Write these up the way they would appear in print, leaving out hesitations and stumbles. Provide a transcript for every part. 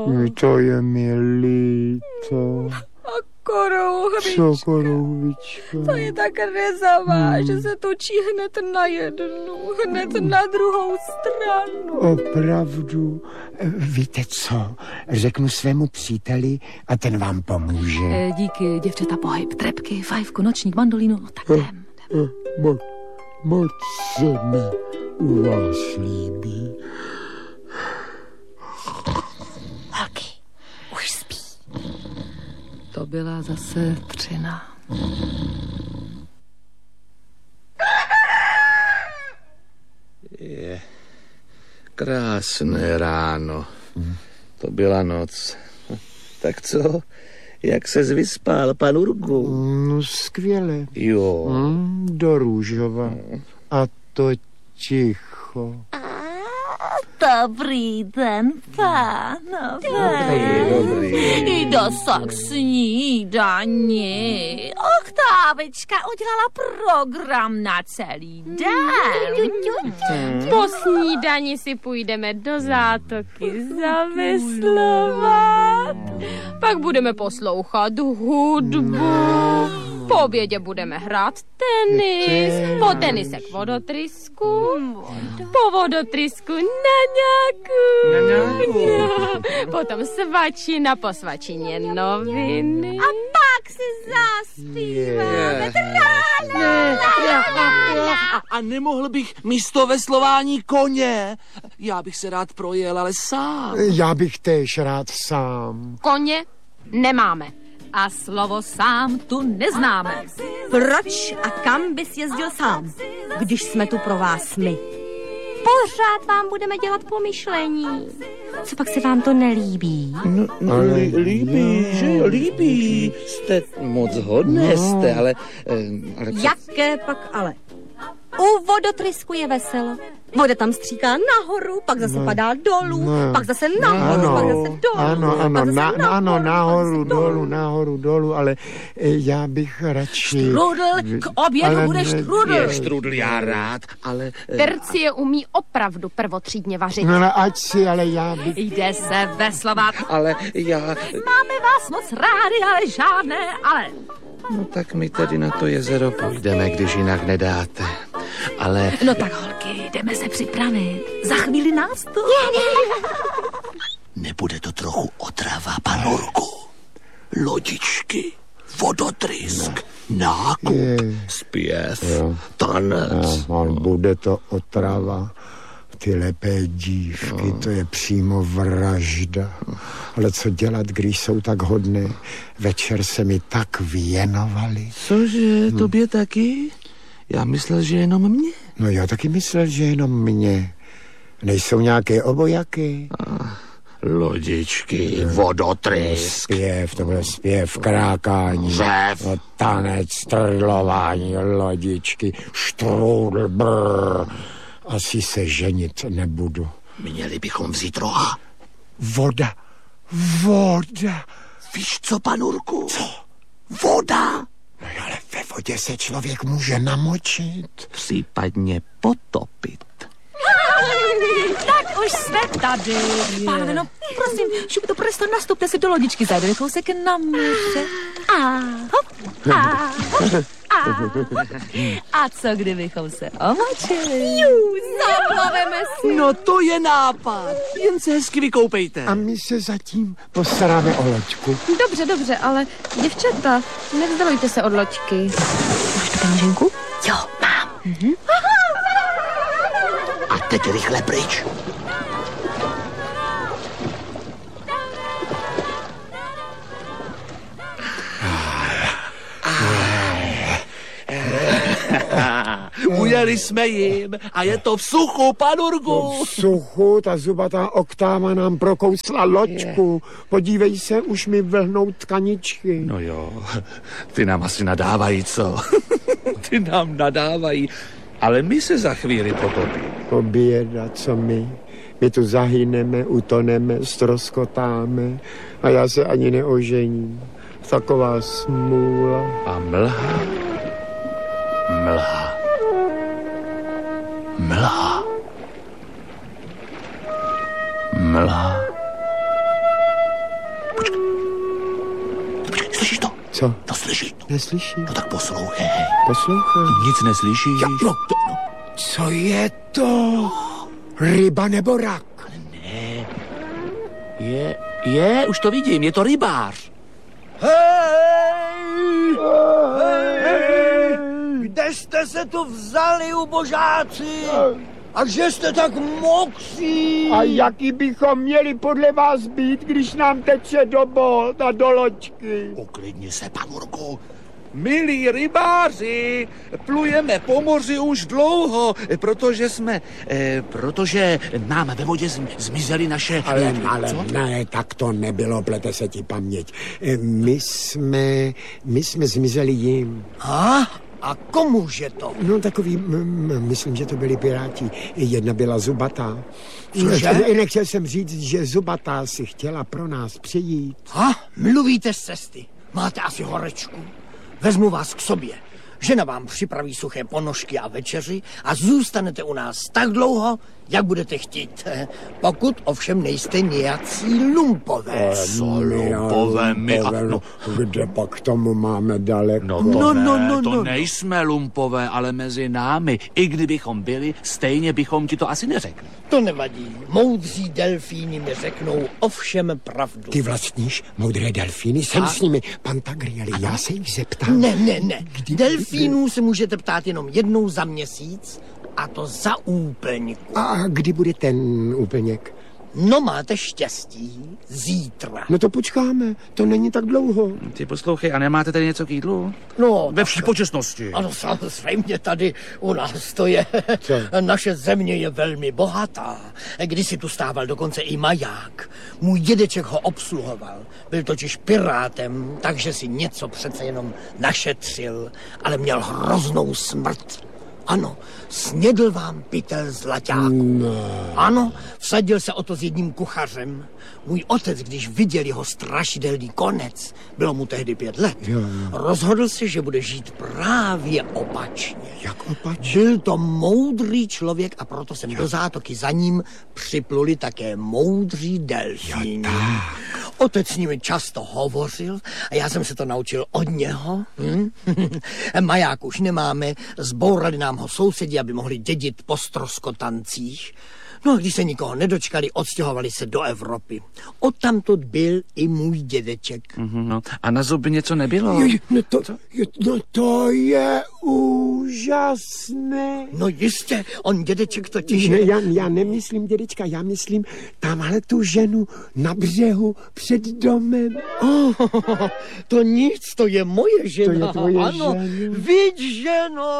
To je mi líto. A korouhvička. Co korouhvička? To je tak rezavá, že se točí hned na jednu, hned na druhou stranu. Opravdu. Víte co? Řeknu svému příteli a ten vám pomůže. Díky, děvčata, pohyb, trepky, fajfku, nočník, mandolínu, no tak jdem. Moc se mi u vás líbí. Holky, už spí. To byla zase třina. Je krásné ráno. To byla noc. Tak co? Jak ses vyspal, pan Urgu? No, skvěle. Jo. Do růžova. A to ticho. Dobrý den, pánové. Dobrý. Jdu k snídani. Oktávička udělala program na celý den. Po snídani si půjdeme do zátoky zaveslovat. Pak budeme poslouchat hudbu. Po obědě budeme hrát tenis. Po tenise k vodotrysku. Po vodotrysku na nějakou. Potom svačina, po svačině noviny. A pak si zaspíváme. A nemohl bych místo veslování koně? Já bych se rád projel, ale sám. Já bych též rád sám. Koně nemáme. A slovo sám tu neznáme. Proč a kam bys jezdil sám, když jsme tu pro vás my? Pořád vám budeme dělat pomyšlení. Co pak se vám to nelíbí? Líbí, že jo, líbí. Jste moc hodné, jste, ale Jaké pak ale? U vodotrysku je veselo. Voda tam stříká nahoru, pak zase padá dolů, pak zase nahoru, pak zase dolů. Ano, nahoru, dolů, ale já bych radši... Strudl, k obědu bude strudl. Je strudl, já rád, ale... Tercie umí opravdu prvotřídně vařit. No, ať si, ale já bych... Jde se veslovat. Ale já... Máme vás moc rádi, ale žádné ale. No tak my tedy na to jezero půjdeme, když jinak nedáte. Ale... No tak holky, jdeme se připravit. Za chvíli nás tu. Nebude to trochu otrava, pan Urgu? Lodičky, vodotrysk, nákup, zpěv, tanec. Bude to otrava. Ty lepé dívky, to je přímo vražda. Ale co dělat, když jsou tak hodné? Večer se mi tak věnovali. Cože, tobě taky? Já myslel, že jenom mě. No já taky myslel, že jenom mě. Nejsou nějaké obojaky? Lodičky, vodotrysk. Zpěv, to byl zpěv, krákání. Řev. No, tanec, trlování, lodičky, štrůdl, brr. Asi se ženit nebudu. Měli bychom vzít roha. Voda. Víš co, pan Urgu? Co? Voda. No ale ve vodě se člověk může namočit. Případně potopit. Tak už jsme tady. Pánové, no prosím, šup presto, nastupte si do lodičky, zajdeme kousek na moře. A co kdybychom se omočili? Zaplaveme si. No to je nápad. Jen se hezky vykoupejte. A my se zatím postaráme o loďku. Dobře, ale děvčata, nevzdalujte se od loďky. Máš tu peněženku? Jo, mám. A teď rychle pryč. Ujeli jsme jim a je to v suchu, pan Urgu. V suchu, ta zubatá oktáva nám prokousla loďku. Podívej se, už mi vlhnou tkaničky. No jo, ty nám asi nadávají, co? Ty nám nadávají, ale my se za chvíli potopíme. Běda, co my? My tu zahyneme, utoneme, ztroskotáme a já se ani neožením. Taková smůla. A mlha. Co? No slyšíš to? Neslyším. No tak poslouchej. Poslouchám. Nic neslyšíš? No, Co je to? Ryba nebo rak? Už to vidím, je to rybář. Kde jste se tu vzali, ubožáci? A že jste tak mokří? A jaký bychom měli podle vás být, když nám teče do bot a do loďky? uklidni se, Panurku. Milí rybáři, plujeme po moři už dlouho, protože nám ve vodě zmizely naše... Ale ne, tak to nebylo, plete se ti paměť. My jsme zmizeli jim. A komuže to? No takový, myslím, že to byli piráti. Jedna byla zubatá. Cože? Nechtěl jsem říct, že zubatá si chtěla pro nás přijít. Mluvíte z cesty. Máte asi horečku. Vezmu vás k sobě. Žena vám připraví suché ponožky a večeři a zůstanete u nás tak dlouho, jak budete chtít. Pokud ovšem nejste nějací lumpové. Lumpové my a... No, kde pak k tomu máme daleko? To nejsme lumpové, ale mezi námi. I kdybychom byli, stejně bychom ti to asi neřekli. To nevadí. Moudří delfíni mi řeknou ovšem pravdu. Ty vlastníš moudré delfíny? Jsem s nimi. Pantagrieli, já se jich zeptám. Ne. Delfínů se můžete ptát jenom jednou za měsíc, a to za úplňku. A kdy bude ten úplněk? No máte štěstí. Zítra. No to počkáme, to není tak dlouho. Ty poslouchej, a nemáte tady něco k jídlu? No, Ve vší počestnosti. ano, samozřejmě tady u nás to je. Co? Naše země je velmi bohatá. Kdysi tu stával dokonce i maják. Můj dědeček ho obsluhoval. Byl totiž pirátem, takže si něco přece jenom našetřil, ale měl hroznou smrt. Ano, snědl vám pytel zlaťáku. No. Ano, vsadil se o to s jedním kuchařem. Můj otec, když viděl jeho strašidelný konec, bylo mu tehdy 5 let, rozhodl se, že bude žít právě opačně. Jak opačně? Byl to moudrý člověk a proto jsem do zátoky za ním připluli také moudří delfíni. Otec s nimi často hovořil a já jsem se to naučil od něho. Maják už nemáme, zbourali nám ho sousedi, aby mohli dědit po stroskotancích. No a když se nikoho nedočkali, odstěhovali se do Evropy. Odtamtud byl i můj dědeček. No, a na zuby něco nebylo? To je úžasné. No jistě, on dědeček totiž... Ne, já nemyslím dědečka, já myslím tamhle tu ženu na břehu před domem. To nic, to je moje žena. To je tvoje ano, žena. Viď, ženo!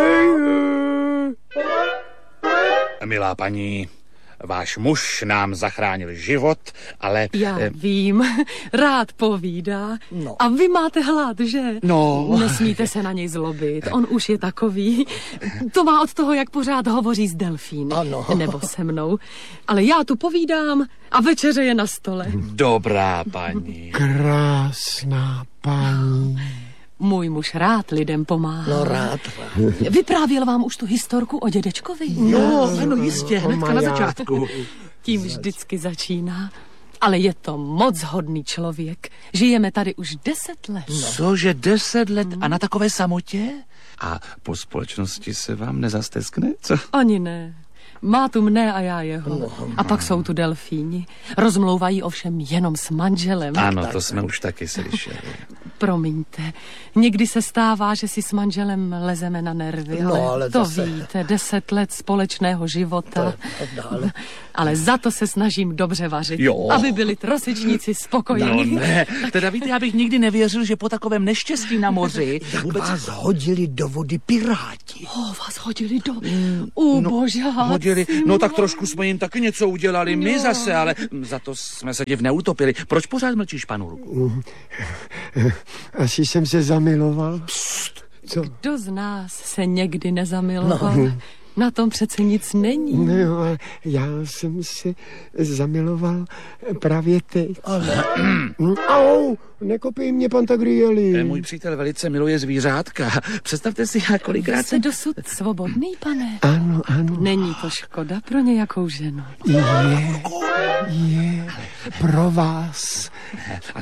Milá paní, váš muž nám zachránil život, ale... Já vím, rád povídá. No. A vy máte hlad, že? No. Nesmíte se na něj zlobit, on už je takový. To má od toho, jak pořád hovoří s delfíny. Ano. Nebo se mnou. Ale já tu povídám a večeře je na stole. Dobrá paní. Krásná paní. Můj muž rád lidem pomáhá. No rád. Vyprávěl vám už tu historku o dědečkovi? No, ano, jistě, hnedka na začátku. Tím vždycky začíná. Ale je to moc hodný člověk. Žijeme tady už 10 let. Cože 10 let a na takové samotě? A po společnosti se vám nezasteskne, co? Ani ne. Má tu mne a já jeho. A pak jsou tu delfíni. Rozmlouvají ovšem jenom s manželem. Ano, to jsme už taky slyšeli. Promiňte, někdy se stává, že si s manželem lezeme na nervy, ale to zase... víte, 10 let společného života. Ale za to se snažím dobře vařit, Jo. aby byli trosečníci spokojení. No ne, teda víte, já bych nikdy nevěřil, že po takovém neštěstí na moři... Jak vás hodili do vody piráti. Vás hodili do úbožáci. Hodili, no tak trošku jsme jim taky něco udělali, my zase, ale za to jsme se div neutopili. Proč pořád mlčíš, Panurku? Asi jsem se zamiloval. Co? Kdo z nás se někdy nezamiloval? Na tom přece nic není. No, ale já jsem se zamiloval právě teď. Au, nekopej mě, Pantagrieli. Můj přítel velice miluje zvířátka. Představte si, já kolikrát Jste dosud svobodný, pane? Ano, ano. Není to škoda pro nějakou ženu? Je pro vás.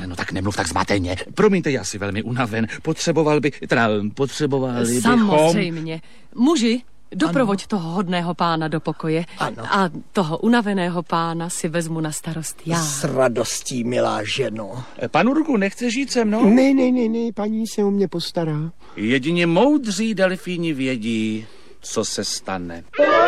No tak nemluv tak zmateně. Promiňte, já si velmi unaven. Potřebovali bychom... Samozřejmě. Muži, doprovoď toho hodného pána do pokoje. Ano. A toho unaveného pána si vezmu na starost já. S radostí, milá ženo. Panu Ruku, nechce žít se mnou? Ne, paní se o mě postará. Jedině moudří delfíni vědí, co se stane.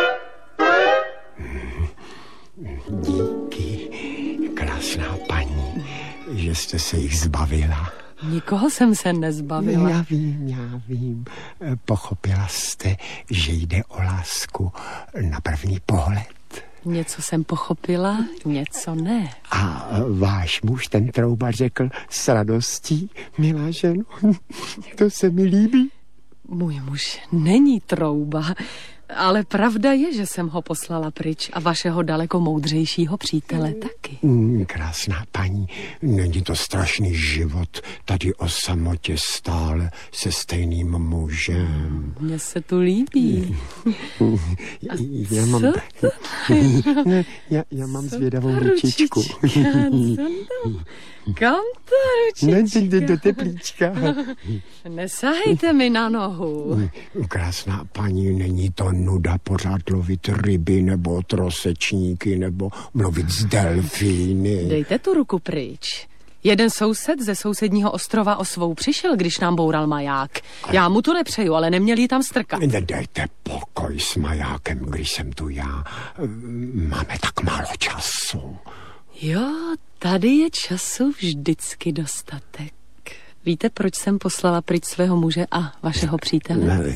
Díky, krásná paní, že jste se jich zbavila. Nikoho jsem se nezbavila. Já vím. Pochopila jste, že jde o lásku na první pohled. Něco jsem pochopila, něco ne. A váš muž, ten trouba, řekl s radostí, milá ženo, to se mi líbí. Můj muž není trouba, ale pravda je, že jsem ho poslala pryč a vašeho daleko moudřejšího přítele taky. Krásná paní, není to strašný život tady o samotě stále se stejným mužem. Mně se tu líbí. Já mám zvědavou ručičku. Kam ta ručička? Do teplíčka. Nesahejte mi na nohu. Krásná paní, není to nuda pořád lovit ryby nebo trosečníky nebo mluvit s delfíny. Dejte tu ruku pryč. Jeden soused ze sousedního ostrova o svou přišel, když nám boural maják. Já mu to nepřeju, ale neměl jí tam strkat. Nedejte pokoj s majákem, když jsem tu já. Máme tak málo času. Jo, tady je času vždycky dostatek. Víte, proč jsem poslala pryč svého muže a vašeho přítele?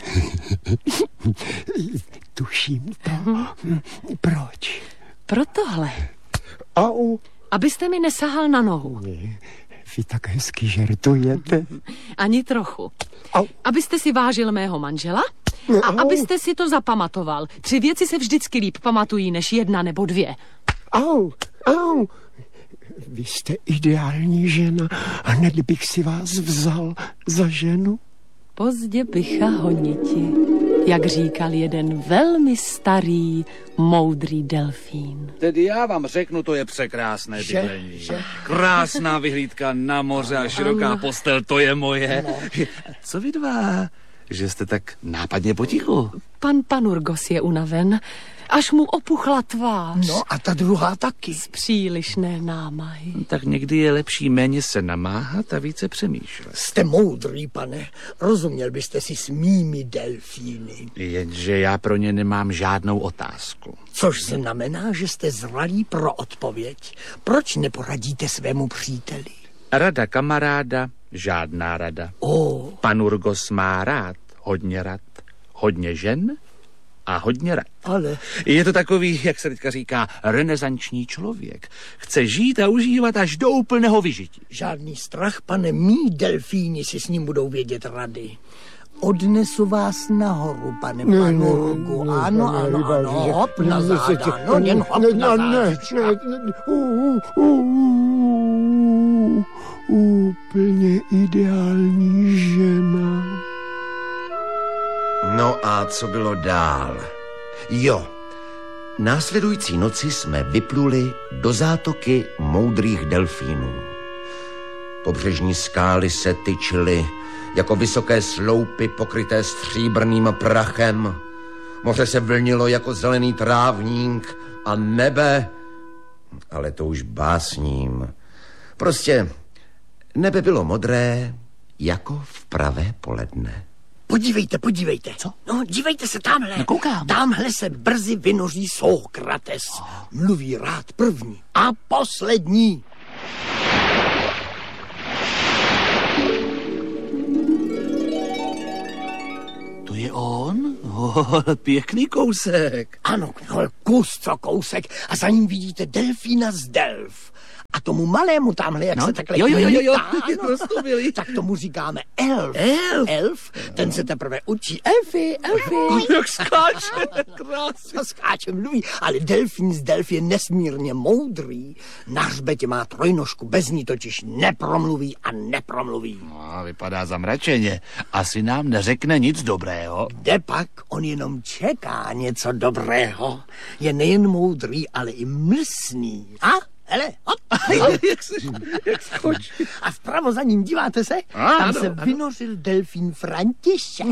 Tuším to. Proč? Pro tohle. Au. Abyste mi nesahal na nohu. Vy tak hezky žertujete. Ani trochu. Au. Abyste si vážil mého manžela a abyste si to zapamatoval. 3 věci se vždycky líp pamatují než 1 nebo 2. Au. Vy jste ideální žena a hned bych si vás vzal za ženu. Pozdě bycha honiti, jak říkal jeden velmi starý, moudrý delfín. Tedy já vám řeknu, to je překrásné bydlení. Krásná vyhlídka na moře a široká postel, to je moje. No. Co vy dva, že jste tak nápadně potichu? Pan Panurgos je unaven, až mu opuchla tvář. No a ta druhá taky. Z přílišné námahy. Tak někdy je lepší méně se namáhat a více přemýšlet. Jste moudrý, pane. Rozuměl byste si s mými delfíny. Jenže já pro ně nemám žádnou otázku. Což znamená, že jste zralí pro odpověď. Proč neporadíte svému příteli? Rada kamaráda, žádná rada. Panurgos má rád, hodně žen a hodně rád. Ale... Je to takový, jak se teďka říká, renesanční člověk. Chce žít a užívat až do úplného vyžití. Žádný strach, pane, mý delfíni si s ním budou vědět rady. Odnesu vás nahoru, pane Panurgu. Ano, hop na záda. No, jen hop na záda. Úplně ideální žena. No a co bylo dál? Jo, následující noci jsme vypluli do zátoky moudrých delfínů. Pobřežní skály se tyčily jako vysoké sloupy pokryté stříbrným prachem. Moře se vlnilo jako zelený trávník a nebe, ale to už básním. Prostě nebe bylo modré jako v pravé poledne. Podívejte. Co? No, dívejte se tamhle. No, koukám. Tamhle se brzy vynoří Sókrates. Mluví rád první a poslední. To je on? Pěkný kousek. Ano, kus co kousek. A za ním vidíte delfína z Delf. A tomu malému tamhle, jak se takhle... Jo. Tak tomu říkáme elf. Elf? Ten se teprve učí. Elfy. Jak skáče, krásně. Skáče, mluví, ale delfín z Delf je nesmírně moudrý. Na hřbetě má trojnožku, bez ní totiž nepromluví. No, vypadá zamračeně. Asi nám neřekne nic dobrého. Kde pak? On jenom čeká něco dobrého. Je nejen moudrý, ale i mlsný. A Hele, hop. Jak skočí. A vpravo za ním, díváte se? Tam se vynořil delfín František.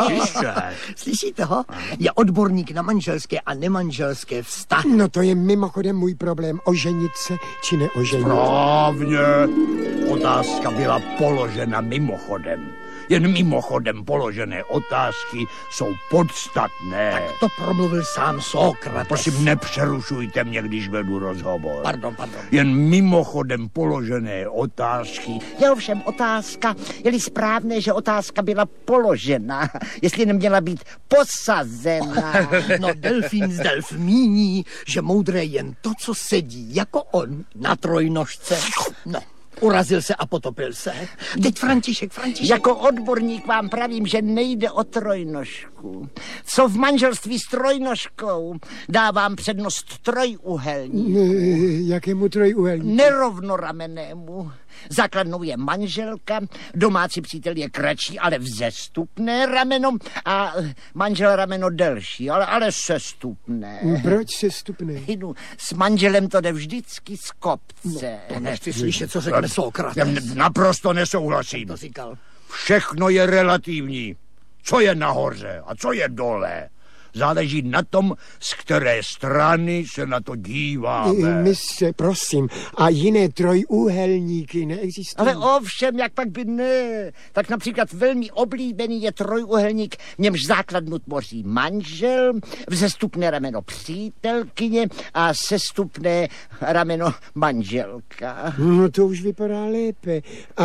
Slyšíte ho? Je odborník na manželské a nemanželské vztahy. No to je mimochodem můj problém, oženit se či neoženit. Správně. Otázka byla položena mimochodem. Jen mimochodem položené otázky jsou podstatné. Tak to promluvil sám Sokrates. Prosím, nepřerušujte mě, když vedu rozhovor. Pardon. Jen mimochodem položené otázky. Je ovšem otázka, je-li správné, že otázka byla položena, jestli neměla být posazena. No, delfín z delf míní, že moudré jen to, co sedí jako on na trojnožce. No. Urazil se a potopil se. Teď František. Jako odborník vám pravím, že nejde o trojnožku. Co v manželství s trojnožkou? Dávám přednost trojuhelníku. Jakému trojuhelníku? Nerovnoramenému. Základnou je manželka, domácí přítel je kratší, ale vzestupné rameno a manžel rameno delší, ale sestupné. Proč sestupné? No, s manželem to jde vždycky z kopce. To nechci slyšet, co řekne Sokrates. Naprosto nesouhlasím. To říkal. Všechno je relativní. Co je nahoře a co je dole? Záleží na tom, z které strany se na to díváme. Mistře, prosím, a jiné trojúhelníky neexistují? Ale ovšem, jak pak by ne. Tak například velmi oblíbený je trojúhelník, v němž základnu tvoří manžel, vzestupné rameno přítelkyně a sestupné rameno manželka. No to už vypadá lépe.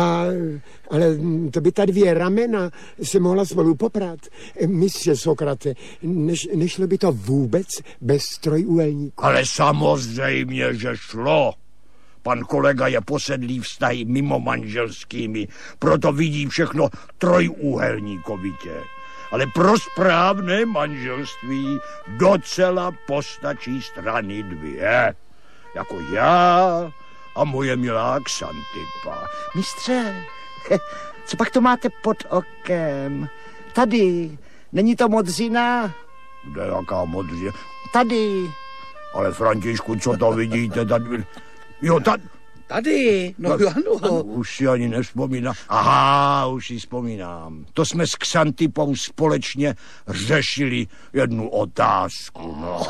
Ale to by ta dvě ramena se mohla spolu poprat. Mistře Sokrate, nešlo by to vůbec bez trojúhelníku? Ale samozřejmě, že šlo. Pan kolega je posedlý vztahy mimo manželskými, proto vidí všechno trojúhelníkovitě. Ale pro správné manželství docela postačí strany dvě. Jako já a moje milá Xantipa. Mistře, co pak to máte pod okem? Tady, není to modřina? Kde jaká modřina? Tady. Ale Františku, co to vidíte? Tady. Jo, Tady, no ano. Už si ani nevzpomínám. Aha, už si vzpomínám. To jsme s Xantipou společně řešili jednu otázku. No.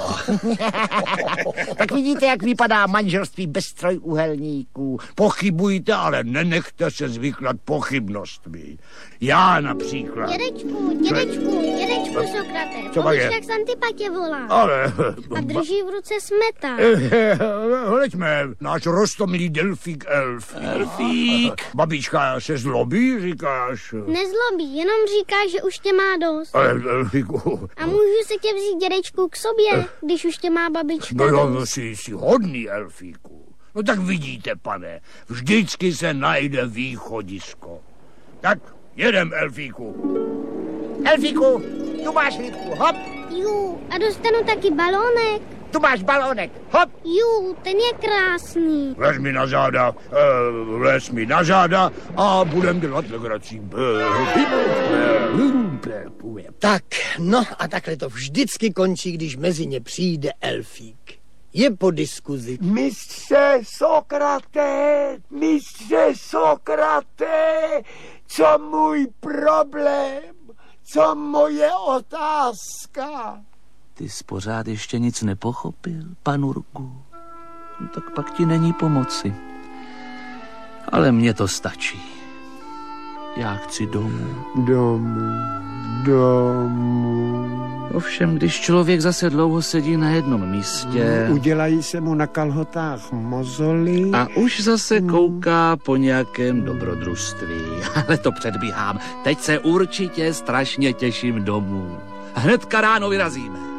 Tak vidíte, jak vypadá manželství bez trojúhelníků. Pochybujte, ale nenechte se zvyklat pochybnostmi. Já například. Dědečku, Sokrate, Povíš, jak Xantipa tě volá. Ale... A drží v ruce smetán. Hleďme, náš roztomilý delfík Elfík. Babička se zlobí, říkáš? Nezlobí, jenom říká, že už tě má dost. Ale Elfíku... A můžu se tě vzít, dědečku, k sobě, když už tě má babička dost? Jsi hodný, Elfíku. No tak vidíte, pane, vždycky se najde východisko. Tak jedem, Elfíku. Elfíku, tu máš rybku, hop. Jú, a dostanu taky balónek. Tu máš balónek, hop. Jú, ten je krásný. Vlez mi na záda a budem dělat legrací. Tak, no a takhle to vždycky končí, když mezi ně přijde Elfík. Je po diskuzi. Mistře Sokrate, co můj problém, co moje otázka? Ty jsi pořád ještě nic nepochopil, panurku. No, tak pak ti není pomoci. Ale mně to stačí. Já chci domů. Ovšem, když člověk zase dlouho sedí na jednom místě... Udělají se mu na kalhotách mozoly. A už zase kouká po nějakém dobrodružství. Ale to předbíhám. Teď se určitě strašně těším domů. Hnedka ráno vyrazíme.